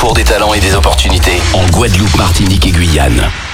carrefour des talents et des opportunités en Guadeloupe, Martinique et Guyane.